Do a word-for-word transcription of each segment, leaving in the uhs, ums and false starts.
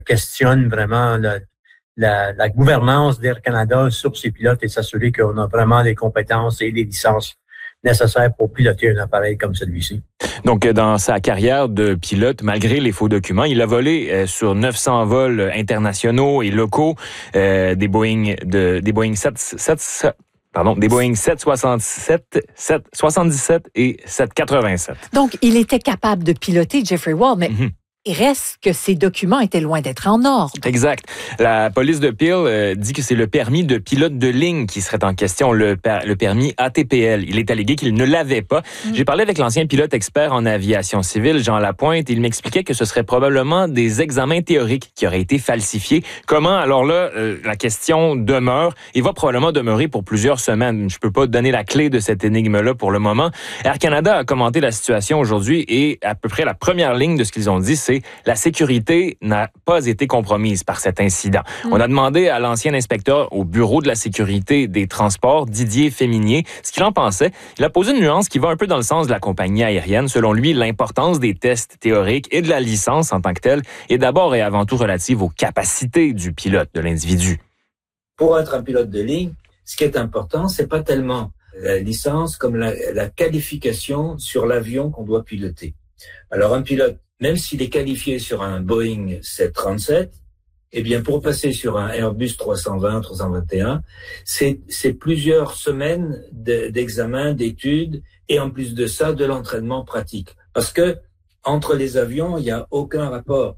questionne vraiment la, la, la gouvernance d'Air Canada sur ses pilotes et s'assurer qu'on a vraiment les compétences et les licences nécessaires pour piloter un appareil comme celui-ci. Donc, dans sa carrière de pilote, malgré les faux documents, il a volé euh, sur neuf cents vols internationaux et locaux euh, des Boeing de des Boeing sept Pardon, des Boeing sept soixante-sept, sept soixante-dix-sept et sept quatre-vingt-sept. Donc, il était capable de piloter Jeffrey Wall, mais mm-hmm. il reste que ces documents étaient loin d'être en ordre. Exact. La police de Peel euh, dit que c'est le permis de pilote de ligne qui serait en question, le, per- le permis A T P L. Il est allégué qu'il ne l'avait pas. Mm. J'ai parlé avec l'ancien pilote expert en aviation civile, Jean Lapointe, et il m'expliquait que ce serait probablement des examens théoriques qui auraient été falsifiés. Comment? Alors là, euh, la question demeure et va probablement demeurer pour plusieurs semaines. Je peux pas donner la clé de cette énigme-là pour le moment. Air Canada a commenté la situation aujourd'hui et à peu près la première ligne de ce qu'ils ont dit, c'est la sécurité n'a pas été compromise par cet incident. Mm. On a demandé à l'ancien inspecteur au bureau de la sécurité des transports, Didier Féminier, ce qu'il en pensait. Il a posé une nuance qui va un peu dans le sens de la compagnie aérienne. Selon lui, l'importance des tests théoriques et de la licence en tant que telle est d'abord et avant tout relative aux capacités du pilote, de l'individu. Pour être un pilote de ligne, ce qui est important, c'est pas tellement la licence comme la, la qualification sur l'avion qu'on doit piloter. Alors un pilote, même s'il est qualifié sur un Boeing sept trente-sept, eh bien, pour passer sur un Airbus trois cent vingt, trois cent vingt et un, c'est, c'est plusieurs semaines de, d'examen, d'études, et en plus de ça, de l'entraînement pratique. Parce que, entre les avions, il n'y a aucun rapport.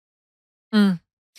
Hum.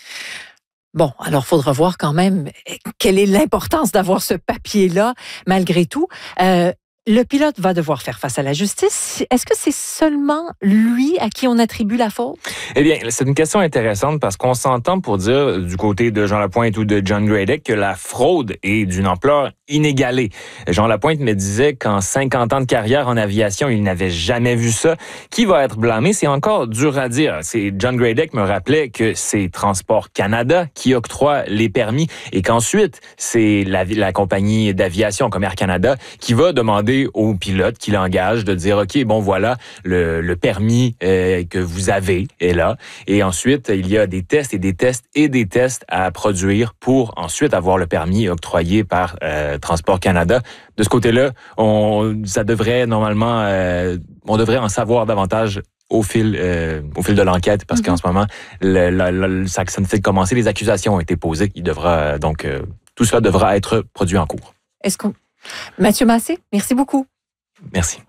Bon, alors, il faudra voir quand même quelle est l'importance d'avoir ce papier-là, malgré tout. Euh, Le pilote va devoir faire face à la justice. Est-ce que c'est seulement lui à qui on attribue la faute? Eh bien, c'est une question intéressante parce qu'on s'entend pour dire du côté de Jean Lapointe ou de John Gradek que la fraude est d'une ampleur inégalée. Jean Lapointe me disait qu'en cinquante ans de carrière en aviation, il n'avait jamais vu ça. Qui va être blâmé? C'est encore dur à dire. C'est John Gradek me rappelait que c'est Transport Canada qui octroie les permis et qu'ensuite, c'est la, la compagnie d'aviation comme Air Canada qui va demander au pilote qui l'engage de dire, OK, bon, voilà, le, le permis euh, que vous avez est là. Et ensuite, il y a des tests et des tests et des tests à produire pour ensuite avoir le permis octroyé par euh, Transport Canada. De ce côté-là, on, ça devrait normalement, euh, on devrait en savoir davantage au fil, euh, au fil de l'enquête, parce mm-hmm. qu'en ce moment, le, le, le, ça, ça ne fait que commencer, les accusations ont été posées. Il devra, donc, euh, tout cela devra être produit en cours. Est-ce qu'on... Mathieu Massé, merci beaucoup. Merci.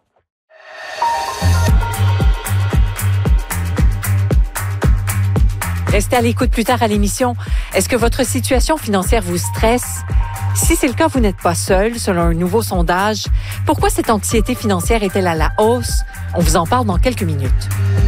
Restez à l'écoute plus tard à l'émission. Est-ce que votre situation financière vous stresse? Si c'est le cas, vous n'êtes pas seul, selon un nouveau sondage. Pourquoi cette anxiété financière est-elle à la hausse? On vous en parle dans quelques minutes.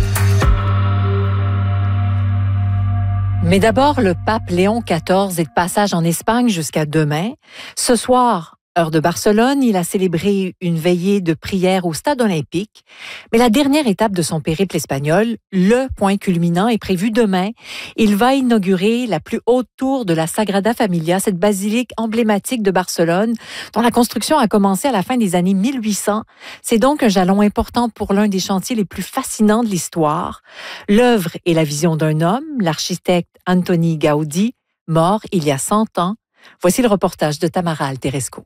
Mais d'abord, le pape Léon quatorze est de passage en Espagne jusqu'à demain. Ce soir, heure de Barcelone, il a célébré une veillée de prière au Stade olympique. Mais la dernière étape de son périple espagnol, le point culminant, est prévu demain. Il va inaugurer la plus haute tour de la Sagrada Familia, cette basilique emblématique de Barcelone, dont la construction a commencé à la fin des années mille huit cents. C'est donc un jalon important pour l'un des chantiers les plus fascinants de l'histoire. L'œuvre est la vision d'un homme, l'architecte Antoni Gaudí, mort il y a cent ans. Voici le reportage de Tamara Alteresco.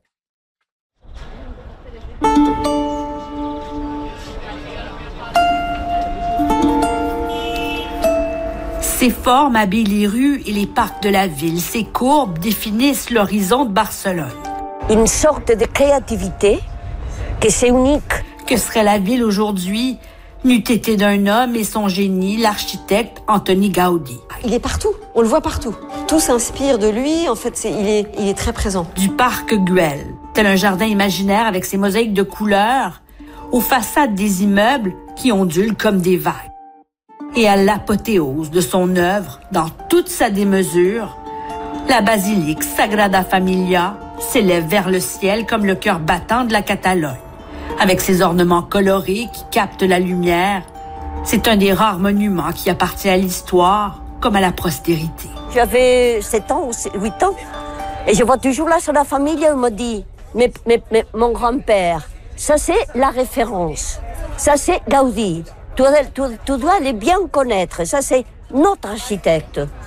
Ces formes habillent les rues et les parcs de la ville. Ces courbes définissent l'horizon de Barcelone. Une sorte de créativité que c'est unique. Que serait la ville aujourd'hui n'eût été d'un homme et son génie, l'architecte Antoni Gaudí. Il est partout, on le voit partout. Tout s'inspire de lui, en fait, c'est, il, est, il est très présent. Du parc Güell, tel un jardin imaginaire avec ses mosaïques de couleurs, aux façades des immeubles qui ondulent comme des vagues. Et à l'apothéose de son œuvre, dans toute sa démesure, la basilique Sagrada Familia s'élève vers le ciel comme le cœur battant de la Catalogne. Avec ses ornements colorés qui captent la lumière, c'est un des rares monuments qui appartient à l'histoire comme à la postérité. J'avais sept ans ou huit ans et je vois toujours là sur la famille, on me dit, mais, mais, mais mon grand-père, ça c'est la référence, ça c'est Gaudí. Tu, tu, tu dois les bien connaître, ça c'est notre architecte.